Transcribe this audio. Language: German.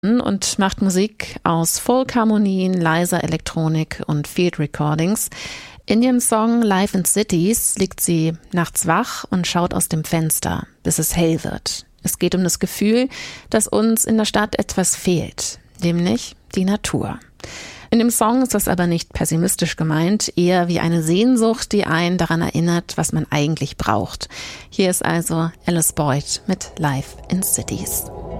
und macht Musik aus Folkharmonien, leiser Elektronik und Field Recordings. In ihrem Song Life in Cities liegt sie nachts wach und schaut aus dem Fenster, bis es hell wird. Es geht um das Gefühl, dass uns in der Stadt etwas fehlt, nämlich die Natur. In dem Song ist das aber nicht pessimistisch gemeint, eher wie eine Sehnsucht, die einen daran erinnert, was man eigentlich braucht. Hier ist also Alice Boyd mit Life in Cities.